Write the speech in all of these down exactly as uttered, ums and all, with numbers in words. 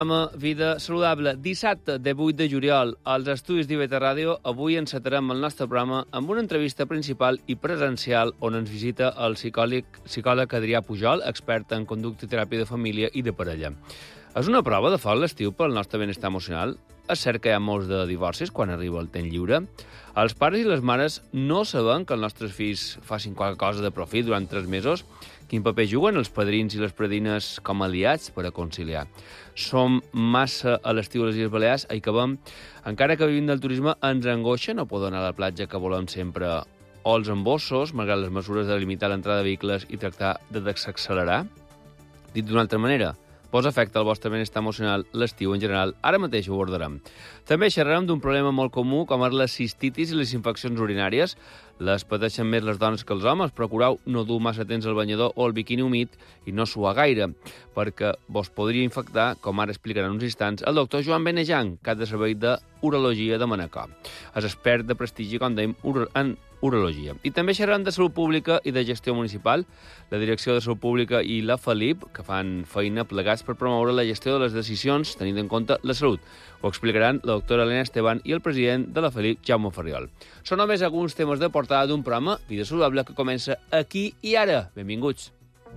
Programa Vida Saludable. Dissabte, de vuit de juliol, als estudis d'I V T Ràdio, avui encetarem el nostre programa amb una entrevista principal i presencial on ens visita el psicòleg, psicòleg Adrià Pujol, expert en conducta i teràpia de família i de parella. És una prova de foc l'estiu pel nostre benestar emocional? És cert que hi ha molts de divorcis quan arriba el temps lliure? Els pares i les mares no saben que els nostres fills facin qualque cosa de profit durant tres mesos? Quin paper juguen els padrins i les padrines com a aliats per a conciliar? Som massa a l'estiu a les Illes Balears, hi acabem. Encara que vivim del turisme, ens angoixa no poder anar a la platja que volem sempre, o els embossos, malgrat les mesures de limitar l'entrada de vehicles i tractar de desaccelerar. Dit d'una altra manera, posa efecte al vostre benestar emocional l'estiu en general. Ara mateix ho abordarem. També xerrarem d'un problema molt comú com és la cistitis i les infeccions urinàries. Les pateixen més les dones que els homes. Procureu no dur massa temps al banyador o el biquini humit i no suar gaire, perquè vos podria infectar, com ara explicarà en uns instants, el doctor Joan Benejan, cap de servei d'urologia de Manacor. És expert de prestigi, com dèiem, en urologia. I també xerrarem de salut pública i de gestió municipal. La Direcció de Salut Pública i la Felip, que fan feina plegats per promoure la gestió de les decisions, tenint en compte la salut. Ho explicaran la doctora Elena Esteban i el president de la Felip, Jaume Ferriol. Són només alguns temes de portada d'un programa Vida Saludable que comença aquí i ara. Benvinguts.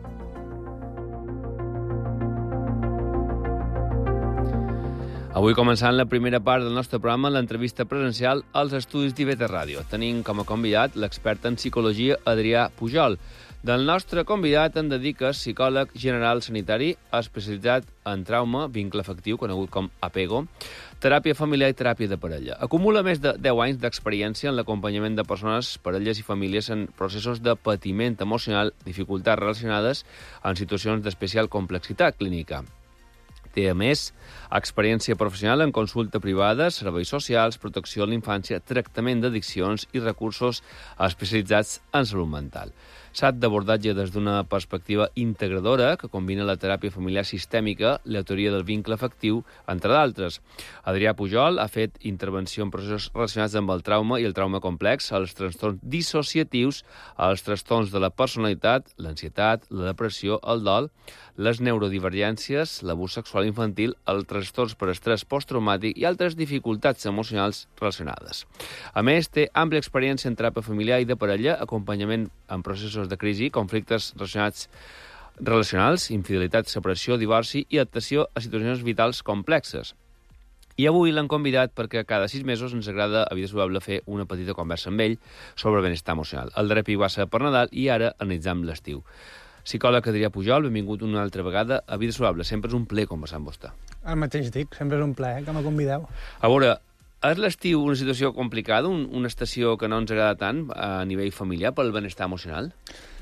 Avui començant la primera part del nostre programa, l'entrevista presencial als estudis d'I V T Ràdio. Tenim com a convidat l'expert en psicologia Adrià Pujol. Del nostre convidat en dedica psicòleg general sanitari, especialitzat en trauma, vincle afectiu, conegut com apego, teràpia familiar i teràpia de parella. Acumula més de deu anys d'experiència en l'acompanyament de persones, parelles i famílies en processos de patiment emocional, dificultats relacionades en situacions d'especial complexitat clínica. Té, a més, experiència professional en consulta privada, serveis socials, protecció a la infància, tractament d'addiccions i recursos especialitzats en salut mental. Sap d'abordatge des d'una perspectiva integradora que combina la teràpia familiar sistèmica, la teoria del vincle afectiu, entre d'altres. Adrià Pujol ha fet intervenció en processos relacionats amb el trauma i el trauma complex, els trastorns dissociatius, els trastorns de la personalitat, l'ansietat, la depressió, el dol, les neurodivergències, l'abús sexual infantil, els trastorns per estrès posttraumàtic i altres dificultats emocionals relacionades. A més, té àmplia experiència en teràpia familiar i de parella, acompanyament en processos de crisi, conflictes relacionats relacionals, infidelitat, separació, divorci i adaptació a situacions vitals complexes. I avui l'hem convidat perquè cada sis mesos ens agrada a Vida Saludable fer una petita conversa amb ell sobre el benestar emocional. El darrer pic va ser per Nadal i ara analitzam l'estiu. Psicòleg Adrià Pujol, benvingut una altra vegada a Vida Saludable. Sempre és un plaer conversar amb vostè. El mateix dic, sempre és un plaer que me convideu. A veure, és l'estiu una situació complicada, un, una estació que no ens agrada tant a nivell familiar pel benestar emocional?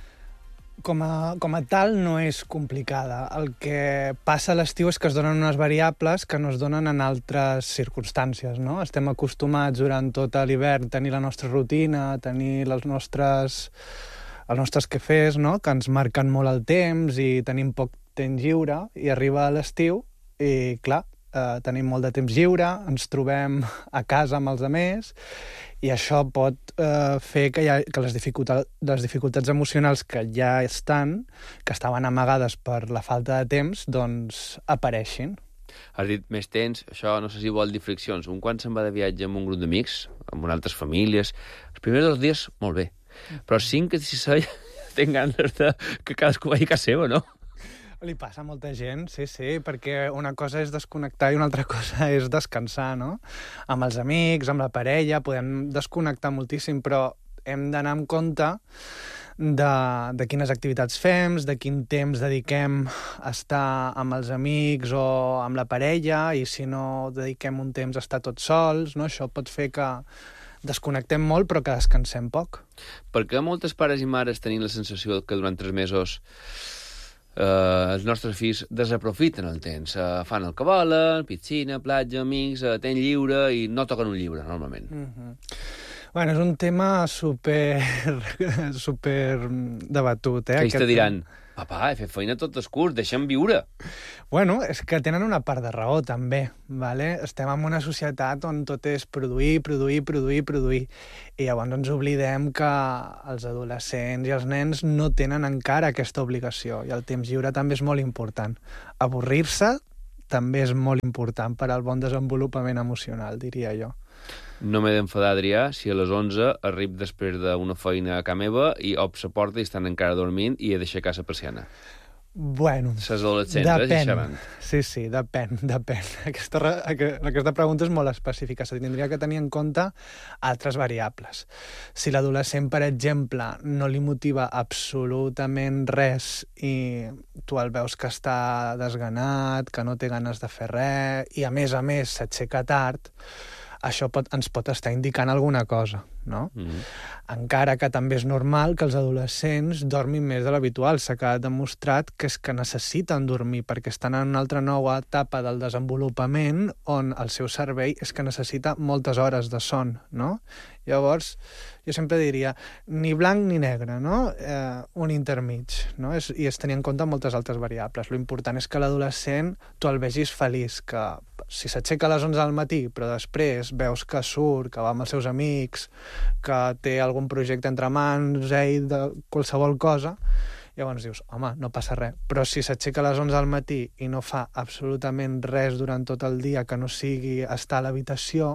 Com a, com a tal no és complicada. El que passa a l'estiu és que es donen unes variables que no es donen en altres circumstàncies, no? Estem acostumats durant tot l'hivern a tenir la nostra rutina, a tenir les nostres, els nostres quefers, no? Que ens marquen molt el temps i tenim poc temps lliure, i arriba a l'estiu i, clar, eh, tenim molt de temps lliure, ens trobem a casa amb els altres, i això pot eh, fer que, hi ha, que les, dificultats, les dificultats emocionals que ja estan, que estaven amagades per la falta de temps, doncs apareixin. Has dit més temps, això no sé si vol dir friccions. Un quan se'n va de viatge amb un grup d'amics, amb altres famílies, els primers dos dies, molt bé. Però cinc, si sé, tinc ganes de que cadascú vagi a casa seva, no? Li passa a molta gent, sí, sí, perquè una cosa és desconnectar i una altra cosa és descansar, no? Amb els amics, amb la parella, podem desconnectar moltíssim, però hem d'anar amb compte de, de quines activitats fem, de quin temps dediquem a estar amb els amics o amb la parella, i si no dediquem un temps a estar tots sols, no? Això pot fer que desconnectem molt però que descansem poc. Perquè moltes pares i mares tenim la sensació que durant tres mesos Uh, els nostres fills desaprofiten el temps, uh, fan el que volen, piscina, platja, amics, uh, temps lliure, i no toquen un llibre, normalment. Mm-hmm. Bueno, és un tema super, super debatut, eh? Que ells te diran, Papà, he fet feina tot el curs, deixa'm viure. Bueno, és que tenen una part de raó, també. Vale? Estem en una societat on tot és produir, produir, produir, produir. I llavors ens oblidem que els adolescents i els nens no tenen encara aquesta obligació. I el temps lliure també és molt important. Avorrir-se també és molt important per al bon desenvolupament emocional, diria jo. No m'he d'enfadar, Adrià, si a les onze arribo després d'una feina a casa meva i obro la porta i estan encara dormint i he d'aixecar la persiana. Bueno, Les adolescents, eh, depèn. Sí, sí, depèn, depèn. Aquesta, aquesta pregunta és molt específica. Se tindria que tenir en compte altres variables. Si l'adolescent, per exemple, no li motiva absolutament res i tu el veus que està desganat, que no té ganes de fer res, i a més a més s'aixeca tard, això pot, ens pot estar indicant alguna cosa, no? Mm-hmm. Encara que també és normal que els adolescents dormin més de l'habitual. S'ha quedat demostrat que és que necessiten dormir perquè estan en una altra nova etapa del desenvolupament on el seu cervell és que necessita moltes hores de son, no? Llavors, jo sempre diria ni blanc ni negre, no? Eh, un intermig, no? És, i es tenir en compte moltes altres variables. Lo important és que l'adolescent tu el vegis feliç, que si s'aixeca a les onze del matí però després veus que surt, que va amb els seus amics, que té algun projecte entre mans, ell, de qualsevol cosa, llavors dius, home, no passa res. Però si s'aixeca a les onze del matí i no fa absolutament res durant tot el dia que no sigui estar a l'habitació,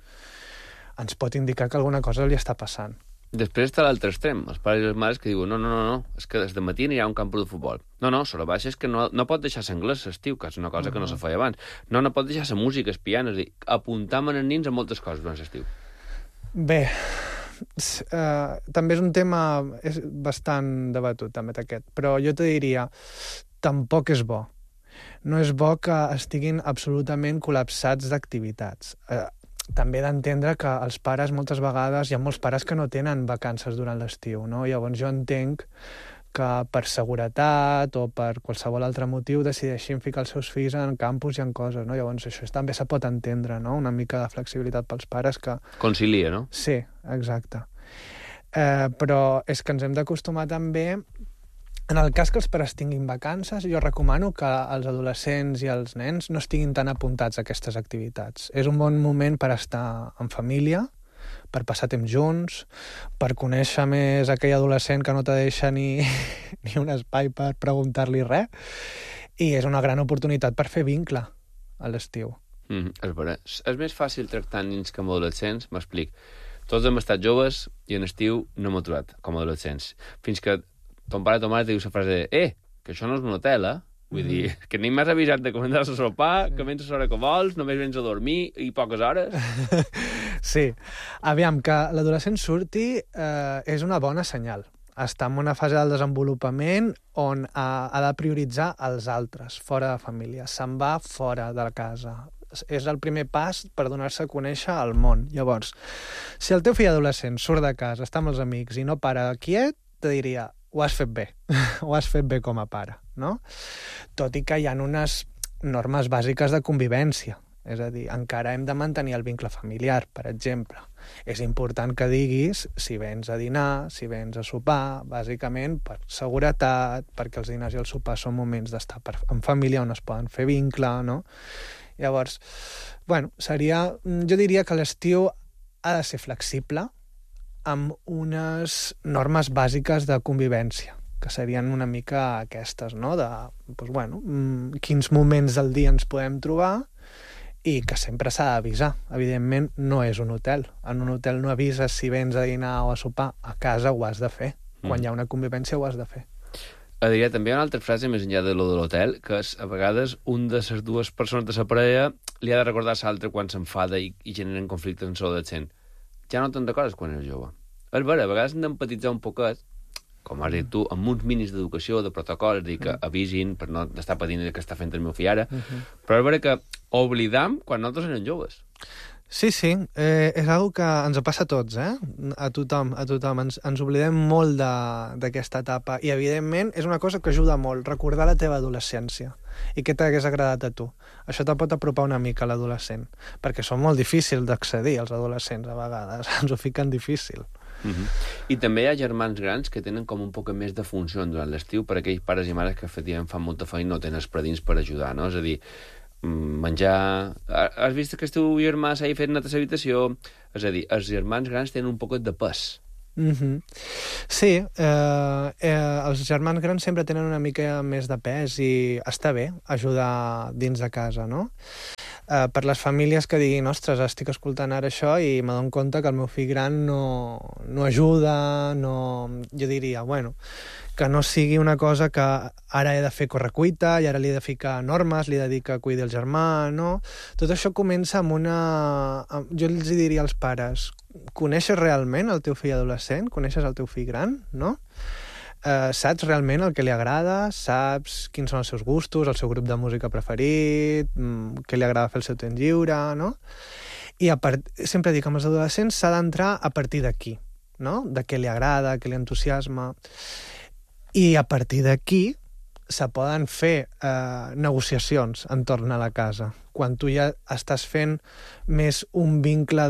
ens pot indicar que alguna cosa li està passant. Després està l'altre extrem, els pares i les mares que diuen no, no, no, no, és que des de matí anirà a un camp de futbol. No, no, sobre baixa és que no, no pot deixar l'anglès l'estiu, que és una cosa uh-huh. que no se feia abans. No, no pot deixar la música, el piano, és a dir, apuntam en els nins a moltes coses durant l'estiu. Bé, uh, també és un tema és bastant debatut, també aquest, però jo te diria, tampoc és bo. No és bo que estiguin absolutament col·lapsats d'activitats. Uh, també d'entendre que els pares moltes vegades, hi ha molts pares que no tenen vacances durant l'estiu, no? Llavors jo entenc que per seguretat o per qualsevol altre motiu decideixin ficar els seus fills en campus i en coses, no? Llavors això també se pot entendre, no? Una mica de flexibilitat pels pares que... Concilia, no? Sí, exacte. Eh, però és que ens hem d'acostumar també... En el cas que els pares tinguin vacances, jo recomano que els adolescents i els nens no estiguin tan apuntats a aquestes activitats. És un bon moment per estar en família, per passar temps junts, per conèixer més aquell adolescent que no te deixa ni, ni un espai per preguntar-li res, i és una gran oportunitat per fer vincle a l'estiu. Mm, és vera. És més fàcil tractar nens com adolescents, m'explic. Tots hem estat joves i en estiu no hem aturat com adolescents. Fins que ton pare o ton mare te diu la frase de eh, que això no és un hotel, eh? Vull mm. dir, que ni m'has avisat de començar a sopar, que vens a l'hora que vols, només vens a dormir i poques hores. Sí. Aviam, que l'adolescent surti eh, és una bona senyal. Està en una fase del desenvolupament on ha, ha de prioritzar els altres, fora de família. Se'n va fora de la casa. És el primer pas per donar-se a conèixer al món. Llavors, si el teu fill adolescent surt de casa, està amb els amics i no para quiet, te diria... ho has fet bé, ho has fet bé com a pare, no? Tot i que hi ha unes normes bàsiques de convivència, és a dir, encara hem de mantenir el vincle familiar, per exemple. És important que diguis si vens a dinar, si vens a sopar, bàsicament per seguretat, perquè els dinars i el sopar són moments d'estar en família on es poden fer vincle, no? Llavors, bueno, seria... Jo diria que l'estiu ha de ser flexible, amb unes normes bàsiques de convivència, que serien una mica aquestes, no? De, doncs, bueno, quins moments del dia ens podem trobar i que sempre s'ha d'avisar. Evidentment, no és un hotel. En un hotel no avises si vens a dinar o a sopar. A casa ho has de fer. Quan mm. hi ha una convivència ho has de fer. Adrià, també hi ha una altra frase més enllà de lo de l'hotel, que és, a vegades un de les dues persones de la parella li ha de recordar a l'altre quan s'enfada i, i generen conflictes en l'adolescent. Ja no te'n recordes quan eres jove. És vera, a vegades hem d'empatitzar un poquet, com has dit tu, amb uns mínims d'educació, de protocol, és dir, que avisin per no estar patint el que està fent el meu fill ara, uh-huh. però és vera que oblidam quan nosaltres érem joves. Sí, sí, eh, és una que ens passa a tots, eh? A tothom, a tothom. Ens, ens oblidem molt d'aquesta etapa i, evidentment, és una cosa que ajuda molt, recordar la teva adolescència i què t'hagués agradat a tu. Això te pot apropar una mica a l'adolescent, perquè són molt difícils d'accedir als adolescents, a vegades, ens ho fiquen difícil. Uh-huh. I també hi ha germans grans que tenen com un poc més de funció durant l'estiu per aquells pares i mares que efectivament fan molta feina i no tenen els predins per ajudar, no? És a dir, menjar... Has vist que el teu germà s'ha fet net a l'habitació? És a dir, els germans grans tenen un poquet de pes Mm-hmm. Sí, eh, eh, els germans grans sempre tenen una mica més de pes i està bé ajudar dins de casa, no? Eh, per les famílies que diguin, ostres, estic escoltant ara això i m'adono compte que el meu fill gran no, no ajuda, no... Jo diria, bueno, que no sigui una cosa que ara he de fer correcuita i ara li he de ficar normes, li he de dir que cuidi el germà, no? Tot això comença amb una... Jo els diria als pares, coneixes realment el teu fill adolescent? Coneixes el teu fill gran, no? Uh, saps realment el que li agrada, saps quins són els seus gustos, el seu grup de música preferit, mm, què li agrada fer el seu temps lliure, no? I a part... sempre dic que amb els adolescents s'ha d'entrar a partir d'aquí, no? De què li agrada, què li entusiasma... I a partir d'aquí se poden fer eh, negociacions entorn a la casa, quan tu ja estàs fent més un vincle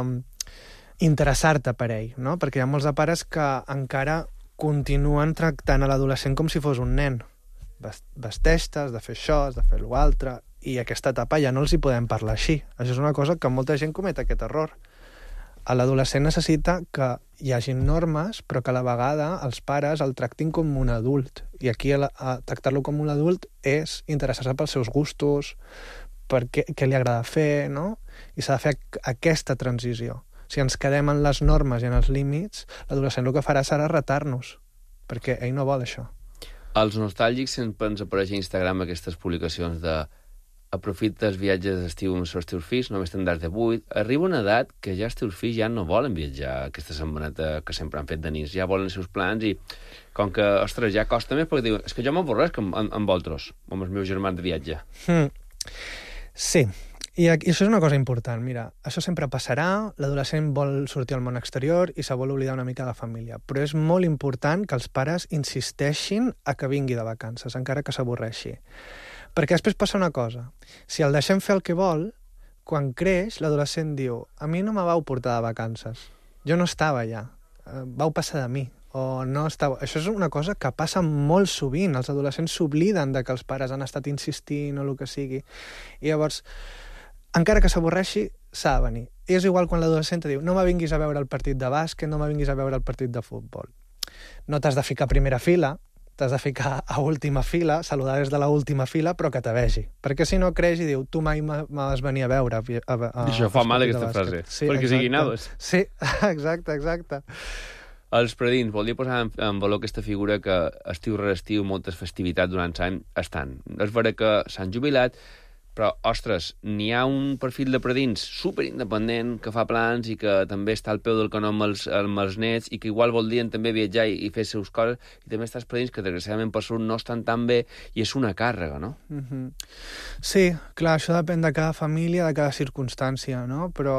d'interessar-te per ell, no? Perquè hi ha molts de pares que encara continuen tractant a l'adolescent com si fos un nen. Vesteix-te, has de fer això, has de fer l'altre, i aquesta etapa ja no els hi podem parlar així. Això és una cosa que molta gent comet aquest error. A l'adolescent necessita que hi hagi normes, però que a la vegada els pares el tractin com un adult. I aquí a, a tractar-lo com un adult és interessar-se pels seus gustos, per què, què li agrada fer, no? I s'ha de fer aquesta transició. Si ens quedem en les normes i en els límits, l'adolescent el que farà serà retar-nos, perquè ell no vol això. Als nostàlgics sempre ens apareix a Instagram aquestes publicacions de aprofita els viatges d'estiu amb els teus fills, només tindràs de vuit. Arriba una edat que ja els teus fills ja no volen viatjar aquesta setmaneta que sempre han fet de nits, ja volen els seus plans i com que, ostres, ja costa més perquè diuen, és que jo m'avorresc amb, amb, amb vosaltres, amb els meus germans de viatge. Mm. Sí, i, i això és una cosa important. Mira, això sempre passarà, l'adolescent vol sortir al món exterior i se vol oblidar una mica de la família, però és molt important que els pares insisteixin a que vingui de vacances, encara que s'avorreixi. Perquè després passa una cosa. Si el deixem fer el que vol, quan creix, l'adolescent diu a mi no me vau portar de vacances. Jo no estava allà. Vau passar de mi. O no estava... Això és una cosa que passa molt sovint. Els adolescents s'obliden de que els pares han estat insistint o el que sigui. I llavors, encara que s'avorreixi, s'ha de venir. I és igual quan l'adolescent diu no me vinguis a veure el partit de bàsquet, no me vinguis a veure el partit de futbol. No t'has de ficar a primera fila, t'has de ficar a última fila, saludar des de l'última fila, però que te vegi. Perquè si no creix i diu, tu mai m'has venir a veure. A, a, a, això fa mal, aquesta frase. Sí, perquè siguin nados. Sí, exacte, exacte. Els predins, volia posar en, en valor aquesta figura que estiu rere estiu, moltes festivitats durant l'any estan. És vera que s'han jubilat, però, ostres, n'hi ha un perfil de predins superindependent que fa plans i que també està al peu del canó amb els, amb els nets i que igual voldrien també viatjar i, i fer seus coses, i també està els predins que desgraciadament per salut no estan tan bé i és una càrrega, no? Mm-hmm. Sí, clar, això depèn de cada família, de cada circumstància, no? Però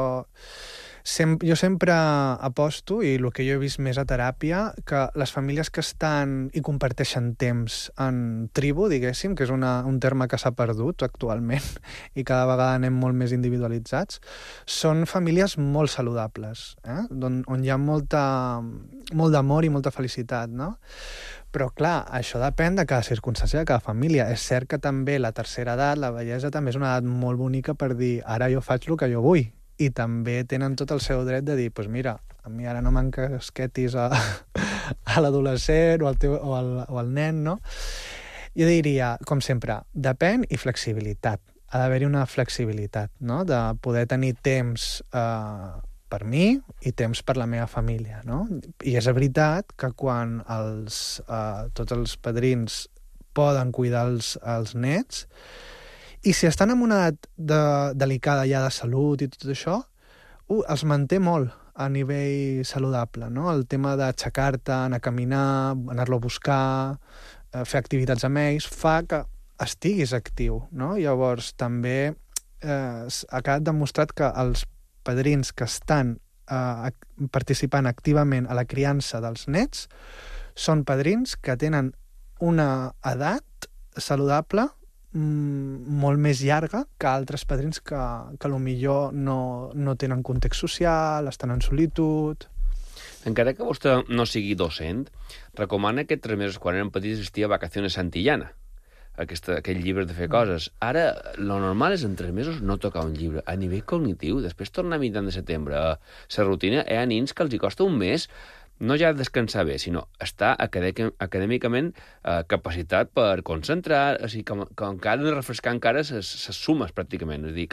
sem jo sempre aposto, i el que jo he vist més a teràpia, que les famílies que estan i comparteixen temps en tribu, diguéssim, que és una, un terme que s'ha perdut actualment i cada vegada anem molt més individualitzats, són famílies molt saludables, eh? on, on hi ha molta, molt d'amor i molta felicitat, no? Però, clar, això depèn de cada circumstància de cada família. És cert que també la tercera edat, la vellesa, també és una edat molt bonica per dir ara jo faig el que jo vull. I també tenen tot el seu dret de dir, doncs pues mira, a mi ara no m'encasquetis a, a l'adolescent o, al teu, o, al, o al nen, no? Jo diria, com sempre, depèn i flexibilitat. Ha d'haver-hi una flexibilitat, no? De poder tenir temps eh, per mi i temps per la meva família, no? I és veritat que quan els, eh, tots els padrins poden cuidar els, els nets, i si estan en una edat de, delicada ja de salut i tot això, uh, els manté molt a nivell saludable, no? El tema d'aixecar-te, anar a caminar, anar-lo a buscar, eh, fer activitats amb ells, fa que estiguis actiu, no? Llavors, també eh, ha quedat demostrat que els padrins que estan eh, participant activament a la criança dels nets són padrins que tenen una edat saludable molt més llarga que altres padrins que, que potser no, no tenen context social, estan en solitud. Encara que vostè no sigui docent, recomana que tres mesos quan eren petits existia Vacaciones Santillana, aquesta, aquell llibre de fer coses. Ara, lo normal és en tres mesos no tocar un llibre. A nivell cognitiu, després tornar a mitjan de setembre. La rutina hi ha nins que els hi costa un mes no ja descansar bé, sinó estar acadèmicament eh, capacitat per concentrar, així com, com encara refrescar encara les sumes, pràcticament. És a dir,